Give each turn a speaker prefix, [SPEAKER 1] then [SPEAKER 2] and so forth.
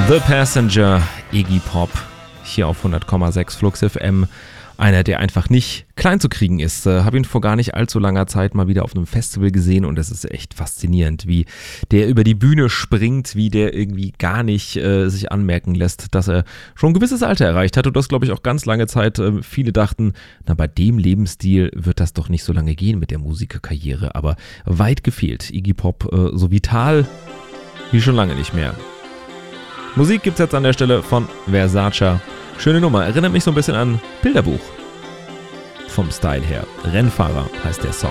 [SPEAKER 1] The Passenger, Iggy Pop, hier auf 100,6 Flux FM. Einer, der einfach nicht klein zu kriegen ist. Habe ihn vor gar nicht allzu langer Zeit mal wieder auf einem Festival gesehen und es ist echt faszinierend, wie der über die Bühne springt, wie der irgendwie gar nicht sich anmerken lässt, dass er schon ein gewisses Alter erreicht hat und das, glaube ich, auch ganz lange Zeit viele dachten, na, bei dem Lebensstil wird das doch nicht so lange gehen mit der Musikerkarriere, aber weit gefehlt. Iggy Pop so vital wie schon lange nicht mehr. Musik gibt's jetzt an der Stelle von Versace. Schöne Nummer, erinnert mich so ein bisschen an Bilderbuch. Vom Style her. Rennfahrer heißt der Song.